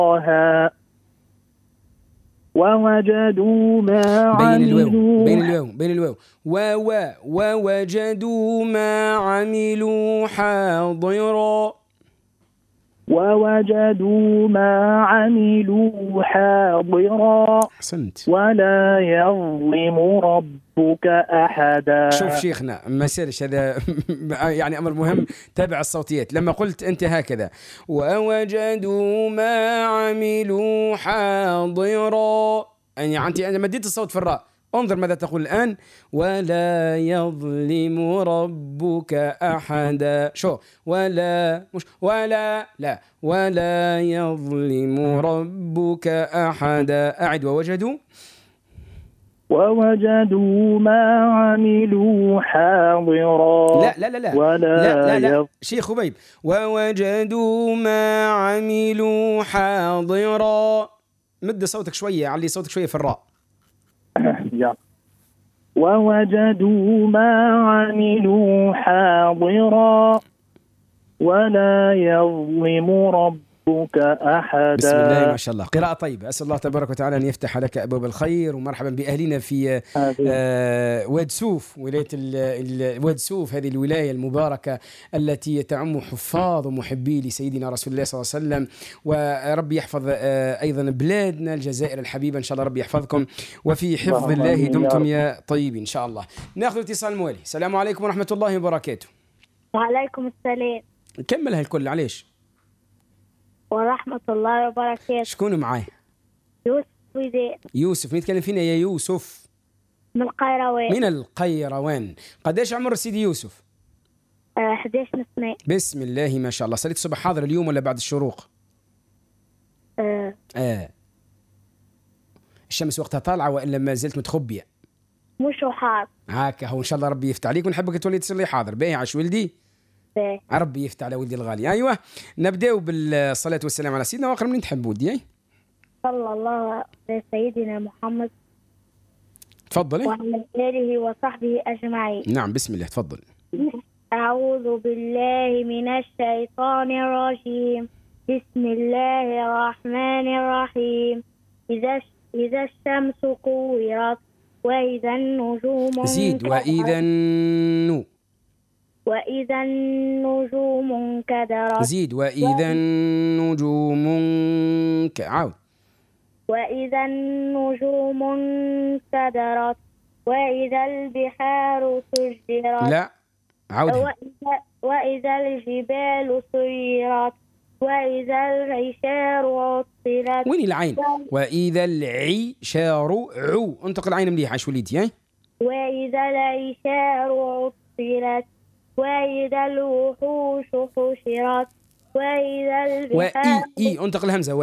ووجدوا ما بين الواو ووجدوا ما عملوا حاضرا. ووجدوا ما عملوا حاضرا. أحسنت. ولا يظلم ربك أحدا. شوف شيخنا ما سيرش هذا يعني أمر مهم، تابع الصوتيات. لما قلت أنت هكذا ووجدوا ما عملوا حاضرا، يعني أنت مديت الصوت في الراء. انظر ماذا تقول الآن. ولا يظلم ربك أحدا. شو ولا مش ولا لا ولا يظلم ربك أحدا. أعد. ووجدوا ما عملوا حاضرا. لا لا لا لا لا لا لا شيخ خبيب. ووجدوا ما عملوا حاضرا. مد صوتك شوية، علي صوتك شوية في الراء. ووجدوا ما عملوا حاضرا ولا يظلم ربك أحدا. بسم الله ما شاء الله، قراءة طيبة. أسأل الله تبارك وتعالى أن يفتح لك أبواب الخير، ومرحبا بأهلنا في واد سوف، ولاية واد سوف، هذه الولاية المباركة التي تعم حفاظ ومحبي لسيدنا رسول الله صلى الله عليه وسلم. وربي يحفظ أيضا بلادنا الجزائر الحبيبة، إن شاء الله ربي يحفظكم، وفي حفظ الله دمتم يا طيبين إن شاء الله. نأخذ اتصال موالي. السلام عليكم ورحمة الله وبركاته. وعليكم السلام. كملها الكل. عليش ورحمة الله وبركاته. شكون معاي؟ يوسف ويدان. يوسف، نتكلم فينا يا يوسف؟ من القيروان. من القيروان. قديش عمر سيدي يوسف؟ 11 سنة. بسم الله ما شاء الله. صليت الصبح حاضر اليوم ولا بعد الشروق؟ الشمس وقتها طالعة وإلا ما زلت متخبية؟ مش حاضر. هاكا هو إن شاء الله ربي يفتح عليك، ونحبك تولي تصلي حاضر. باهي عاش ولدي. ربي يفتح على ولدي الغالي. أيوة نبدأ بالصلاة والسلام على سيدنا وآخر من تحب ودي. صلى الله على سيدنا محمد. تفضلي. وعلى آله وصحبه أجمعين. نعم بسم الله تفضل. أعوذ بالله من الشيطان الرجيم. بسم الله الرحمن الرحيم. إذا الشمس كورت وإذا النجوم زيد. وإذا النجوم انكدرت. زيد. وإذا النجوم عاود. وإذا النجوم انكدرت وإذا البحار سجرت. لا عاود. وإذا الجبال سيرت وإذا العشار عطلت. وين العين؟ وإذا العشار انطق العين مليح عاش وليدي. وإذا العشار عطلت وإذا الوحوش حشرت وإذا البحار انطق الهمزة.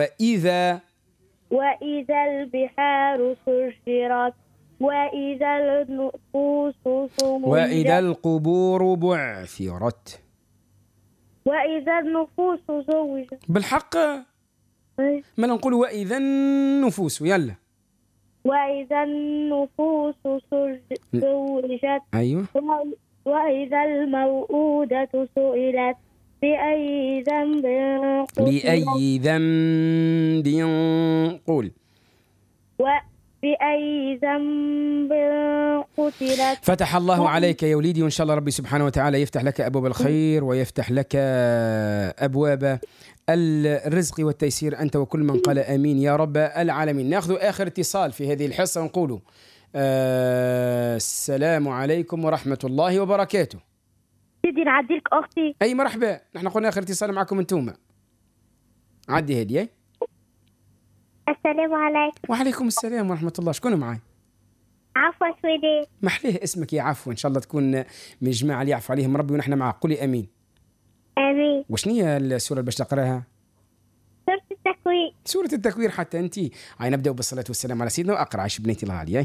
وإذا البحار سجرت وإذا النفوس صورت وإذا القبور بعثرت وإذا النفوس زوجت. بالحق ما نقول وإذا النفوس. يلا. وإذا النفوس زوجت. أيوة. وإذا الموءودة سئلت بأي ذنب قل. وبأي ذنب قتلت. فتح الله عليك يا وليدي، وإن شاء الله ربي سبحانه وتعالى يفتح لك أبواب الخير ويفتح لك أبواب الرزق والتيسير أنت وكل من قال آمين يا رب العالمين. نأخذ آخر اتصال في هذه الحصة ونقوله السلام عليكم ورحمة الله وبركاته. سيدي نعديلك أختي. أي مرحبا، نحن قلنا آخر اتصال معكم أنتوما. عدي هدية. السلام عليكم. وعليكم السلام ورحمة الله. شكون معاي؟ عفوا سويدي. محليه اسمك يا عفو، إن شاء الله تكون من الجماعة اللي يعفو عليهم ربي ونحن معك. قولي آمين. آمين. وشنو هي السورة اللي باش تقراها؟ سورة التكوير. سورة التكوير حتى أنت. هاي نبدأ بالصلاة والسلام على سيدنا وأقرأ عش بنيتي الغالية.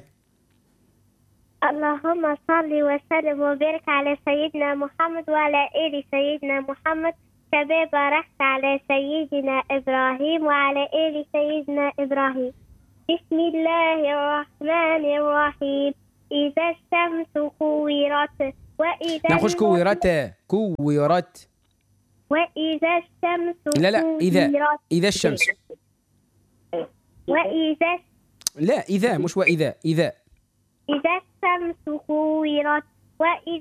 اللهم صل وسلم وبارك على سيدنا محمد وعلى آل سيدنا محمد كما باركت على سيدنا إبراهيم وعلى آل سيدنا إبراهيم. بسم الله الرحمن الرحيم. إذا الشمس كورت وإذا نخش كورت. وإذا الشمس لا إذا الشمس. وإذا لا إذا، مش وإذا، إذا. إذا الشمس كورت وإذا